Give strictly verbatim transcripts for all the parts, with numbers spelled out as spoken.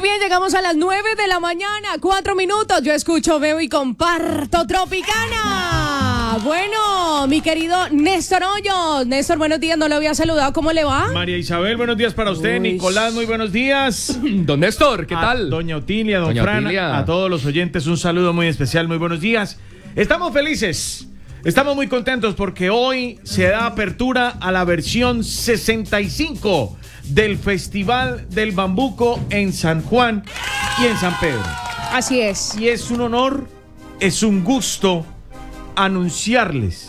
bien, llegamos a las nueve de la mañana, cuatro minutos. Yo escucho, veo y comparto Tropicana. Bueno, mi querido Néstor Hoyos. Néstor, buenos días, no lo había saludado. ¿Cómo le va? María Isabel, buenos días para usted. Uy. Nicolás, muy buenos días. Don Néstor, ¿qué a tal? Doña Otilia, don Doña Fran, Otilia. A todos los oyentes un saludo muy especial, muy buenos días. Estamos felices, estamos muy contentos porque hoy se da apertura a la versión sesenta y cinco del Festival del Bambuco en San Juan y en San Pedro. Así es. Y es un honor, es un gusto anunciarles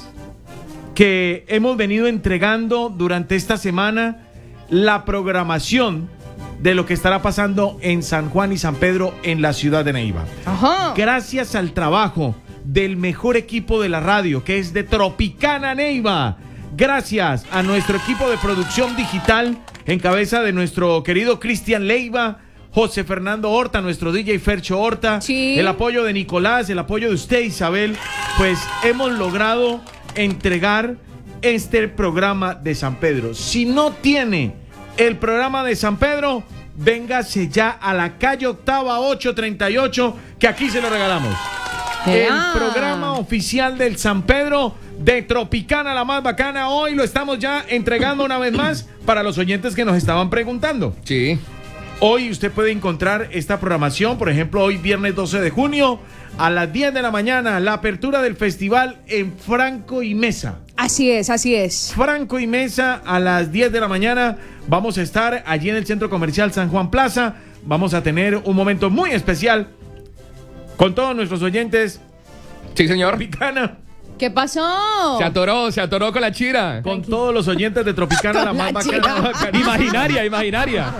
que hemos venido entregando durante esta semana la programación de lo que estará pasando en San Juan y San Pedro en la ciudad de Neiva. Ajá. Gracias al trabajo del mejor equipo de la radio, que es de Tropicana Neiva. Gracias a nuestro equipo de producción digital en cabeza de nuestro querido Cristian Leiva, José Fernando Horta, nuestro D J Fercho Horta, sí. El apoyo de Nicolás, el apoyo de usted, Isabel, pues hemos logrado entregar este programa de San Pedro. Si no tiene el programa de San Pedro, véngase ya a la calle Octava ocho treinta y ocho, que aquí se lo regalamos. El programa oficial del San Pedro de Tropicana, la más bacana. Hoy lo estamos ya entregando una vez más para los oyentes que nos estaban preguntando. Sí. Hoy usted puede encontrar esta programación, por ejemplo, hoy viernes doce de junio a las diez de la mañana, la apertura del festival en Franco y Mesa. Así es, así es. Franco y Mesa a las diez de la mañana. Vamos a estar allí en el Centro Comercial San Juan Plaza. Vamos a tener un momento muy especial con todos nuestros oyentes. Sí, señor. Tropicana. ¿Qué pasó? Se atoró, se atoró con la chira. Con todos los oyentes de Tropicana, la más bacana. Imaginaria, imaginaria.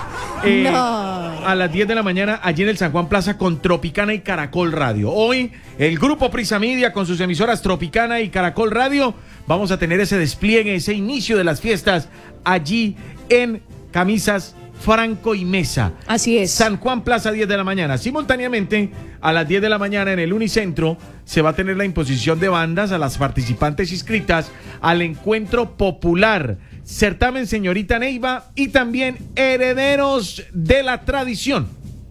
Eh, No. A las diez de la mañana, allí en el San Juan Plaza con Tropicana y Caracol Radio. Hoy, el grupo Prisa Media con sus emisoras Tropicana y Caracol Radio, vamos a tener ese despliegue, ese inicio de las fiestas allí en Camisas Franco y Mesa. Así es. San Juan Plaza, diez de la mañana. Simultáneamente, a las diez de la mañana en el Unicentro se va a tener la imposición de bandas a las participantes inscritas al Encuentro Popular, Certamen Señorita Neiva y también Herederos de la Tradición.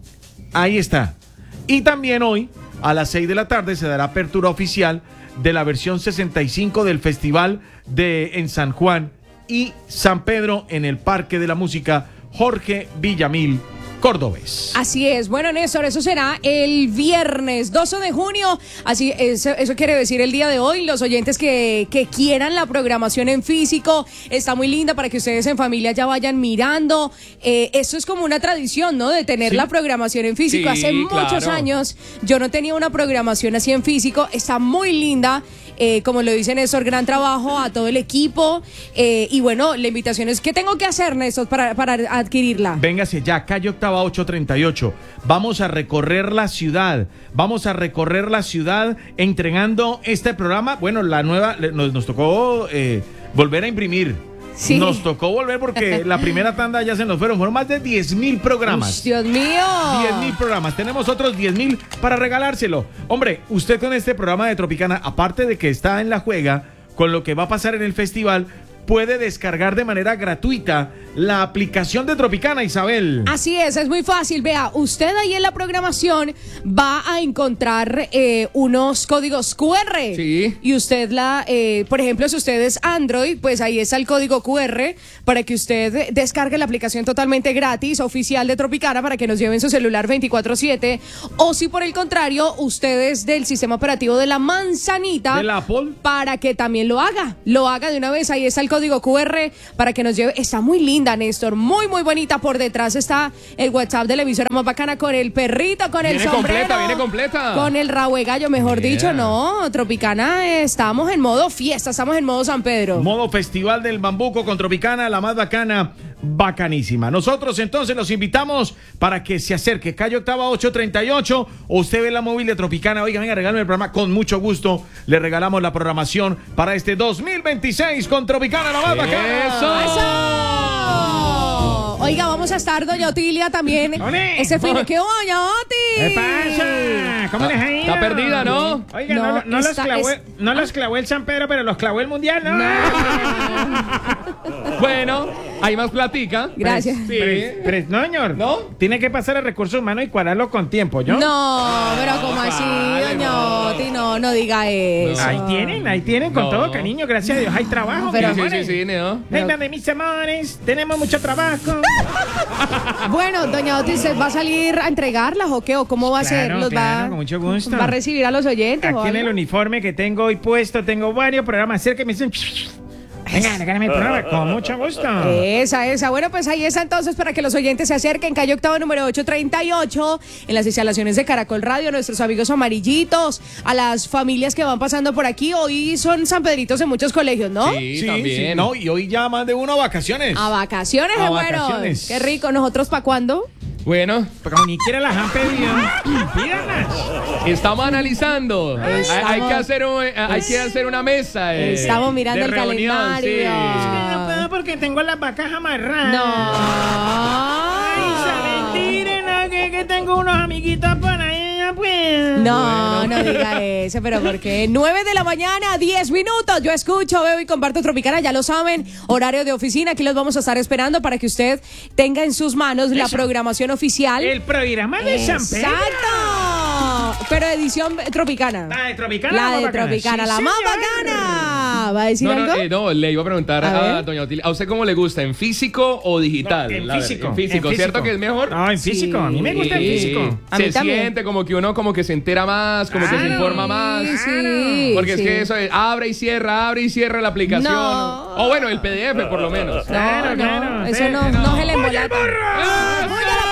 Ahí está. Y también hoy, a las seis de la tarde, se dará apertura oficial de la versión sesenta y cinco del Festival de en San Juan y San Pedro en el Parque de la Música Jorge Villamil Cordobés. Así es. Bueno, Néstor, eso será el viernes doce de junio. Así, eso, eso quiere decir el día de hoy. Los oyentes que, que quieran la programación en físico, está muy linda para que ustedes en familia ya vayan mirando. Eh, eso es como una tradición, ¿no? De tener ¿Sí? la programación en físico. Sí, Hace muchos claro. años yo no tenía una programación así en físico. Está muy linda. Eh, como lo dice Néstor, gran trabajo a todo el equipo. Eh, y bueno, la invitación es, ¿qué tengo que hacer, Néstor, para, para adquirirla? Véngase ya, calle Octava ocho treinta y ocho. Vamos a recorrer la ciudad. Vamos a recorrer la ciudad entregando este programa. Bueno, la nueva, nos, nos tocó eh, volver a imprimir. Sí. Nos tocó volver porque la primera tanda ya se nos fueron. Fueron más de diez mil programas. Uy, Dios mío. diez mil programas. Tenemos otros diez mil para regalárselo. Hombre, usted con este programa de Tropicana, aparte de que está en la juega con lo que va a pasar en el festival, puede descargar de manera gratuita la aplicación de Tropicana, Isabel. Así es, es muy fácil. Vea, usted ahí en la programación va a encontrar eh, unos códigos cu erre. Sí. Y usted la, eh, por ejemplo, si usted es Android, pues ahí está el código cu erre para que usted descargue la aplicación totalmente gratis, oficial de Tropicana, para que nos lleve en su celular veinticuatro siete. O si por el contrario, usted es del sistema operativo de la manzanita, ¿Del Apple? para que también lo haga. Lo haga de una vez, ahí está el código cu erre para que nos lleve. Está muy linda, Néstor, muy muy bonita. Por detrás está el WhatsApp de la emisora más bacana con el perrito, con el Viene sombrero, completa, viene completa. con el rabo de gallo, mejor Yeah. dicho. No, Tropicana, eh, estamos en modo fiesta, estamos en modo San Pedro. Modo Festival del Bambuco con Tropicana, la más bacana, bacanísima. Nosotros entonces los invitamos para que se acerque, calle Octava ocho treinta y ocho, o usted ve la móvil de Tropicana. Oiga, venga, regálame el programa, con mucho gusto le regalamos la programación para este dos mil veintiséis con Tropicana, la más bacana. ¡Eso! ¡Eso! Oiga, vamos a estar, doña Otilia, también ¡Ole! ese fin de... ¿Qué doña Oti? ¿Qué pasa? ¿Cómo les ha ido? Está perdida, ¿no? Oiga, No, no, no los esta clavó, es- no los clavó el San Pedro, pero los clavó el Mundial, ¿no? Bueno, Hay más platica. Gracias. Sí. Pero, pero, no, señor. ¿No? Tiene que pasar a recursos humanos y cuadrarlo con tiempo, ¿yo? No, pero como así, vale, doñoti, no, no diga eso. Ahí tienen, ahí tienen, con No. todo cariño, gracias a Dios. Hay trabajo, Pero- mis Sí, sí, amores. sí, sí, ¿no? Vengan de mis amores, tenemos mucho trabajo. Bueno, doña Oti, ¿se va a salir a entregarlas o qué? ¿O cómo va a ser? Claro, ¿Los claro, va, con mucho gusto. ¿Va a recibir a los oyentes? o Aquí en el algo? uniforme que tengo hoy puesto, tengo varios programas. Acérquenme. Vengan, acá en mi programa, con mucho gusto. Esa, esa. Bueno, pues ahí está entonces para que los oyentes se acerquen. Calle Octava número ochocientos treinta y ocho en las instalaciones de Caracol Radio, nuestros amigos amarillitos, a las familias que van pasando por aquí. Hoy son San Pedritos en muchos colegios, ¿no? Sí, también. no, y hoy ya más de uno a vacaciones. A vacaciones, A de bueno. vacaciones. Qué rico. ¿Nosotros para cuándo? Bueno, Como ni siquiera las han pedido, pídanlas. estamos analizando. Hay, Estamos- hay que hacer un- eh, hay que hacer una mesa. eh, Estamos mirando de el reunión, calendario. sí. No puedo porque tengo las vacas amarradas. No. Ay, saben, tiren, no, que, que tengo unos amiguitos por ahí, no puedo. No, no diga eso, pero porque nueve de la mañana, diez minutos. Yo escucho, veo y comparto Tropicana, ya lo saben. Horario de oficina, aquí los vamos a estar esperando para que usted tenga en sus manos la Eso. programación oficial. El programa de San Pedro. ¡Exacto! Pero edición tropicana. La de Tropicana. La más de bacana. Tropicana, Sí, la más señor. bacana. ¿Va a decir No, no, algo? eh, no, le iba a preguntar A a, ver. doña Otilia, ¿a usted cómo le gusta? ¿En físico o digital? No, en La verdad, físico. En físico, en ¿cierto que es mejor? No, en físico. A mí me gusta en Sí. físico. A mí Se también. siente como que uno como que se entera más, como que se Claro. informa más. Sí, sí, Porque sí. es que eso es abre y cierra, abre y cierra la aplicación. No. O bueno, el P D F por lo menos. No, Claro, no, claro, eso sí, no, no. no se le ¡Oye, embolata. burro! ¡Ah! ¡Oye,